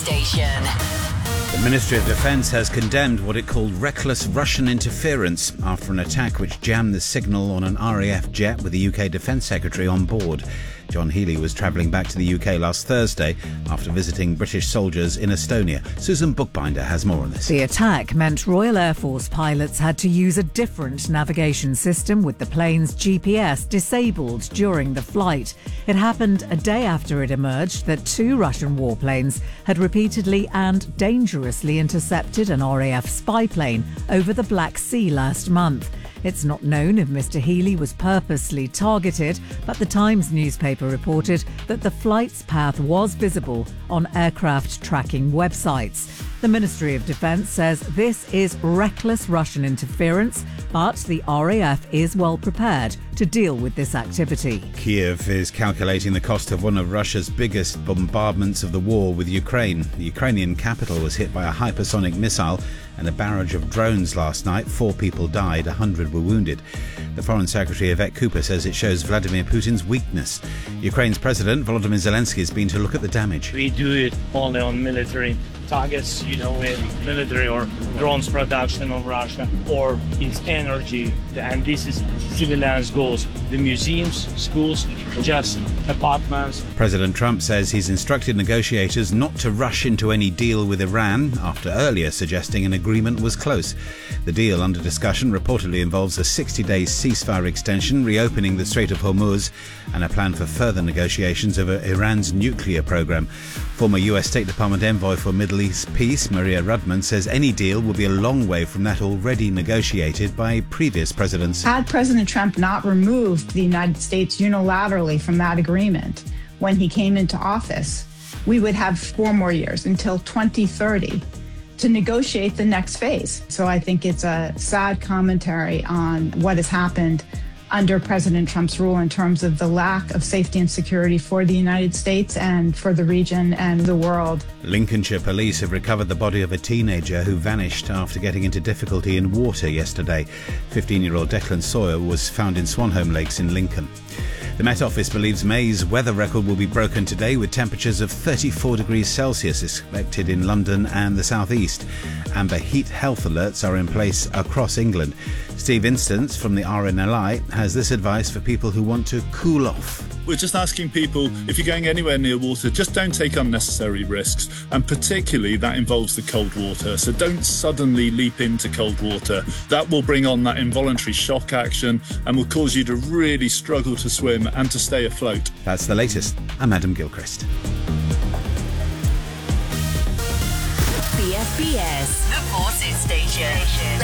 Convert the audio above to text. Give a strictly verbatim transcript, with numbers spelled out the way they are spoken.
station. The Ministry of Defence has condemned what it called reckless Russian interference after an attack which jammed the signal on an R A F jet with the U K Defence Secretary on board. John Healey was travelling back to the U K last Thursday after visiting British soldiers in Estonia. Susan Bookbinder has more on this. The attack meant Royal Air Force pilots had to use a different navigation system with the plane's G P S disabled during the flight. It happened a day after it emerged that two Russian warplanes had repeatedly and dangerously intercepted an R A F spy plane over the Black Sea last month. It's not known if Mr Healey was purposely targeted, but the Times newspaper reported that the flight's path was visible on aircraft tracking websites. The Ministry of Defence says this is reckless Russian interference, but the R A F is well prepared to deal with this activity. Kiev is calculating the cost of one of Russia's biggest bombardments of the war with Ukraine. The Ukrainian capital was hit by a hypersonic missile and a barrage of drones last night. Four people died, a hundred were wounded. The Foreign Secretary Yvette Cooper says it shows Vladimir Putin's weakness. Ukraine's President Volodymyr Zelensky has been to look at the damage. We do it only on military targets, you know, in military or drones production of Russia, or its energy, and this is civilians' goals. The museums, schools, just apartments. President Trump says he's instructed negotiators not to rush into any deal with Iran after earlier suggesting an agreement was close. The deal under discussion reportedly involves a sixty-day ceasefire extension, reopening the Strait of Hormuz, and a plan for further negotiations over Iran's nuclear program. Former U S State Department envoy for Middle East peace, Maria Rudman, says any deal will be a long way from that already negotiated by previous presidents. Had President Trump not removed the United States unilaterally from that agreement when he came into office, we would have four more years until twenty thirty to negotiate the next phase. So I think it's a sad commentary on what has happened under President Trump's rule in terms of the lack of safety and security for the United States and for the region and the world. Lincolnshire police have recovered the body of a teenager who vanished after getting into difficulty in water yesterday. fifteen-year-old Declan Sawyer was found in Swanholme Lakes in Lincoln. The Met Office believes May's weather record will be broken today, with temperatures of thirty-four degrees Celsius expected in London and the southeast. Amber heat health alerts are in place across England. Steve Instance from the R N L I has this advice for people who want to cool off. We're just asking people, if you're going anywhere near water, just don't take unnecessary risks. And particularly that involves the cold water. So don't suddenly leap into cold water. That will bring on that involuntary shock action and will cause you to really struggle to swim and to stay afloat. That's the latest. I'm Adam Gilchrist. B F B S, the Forces Station.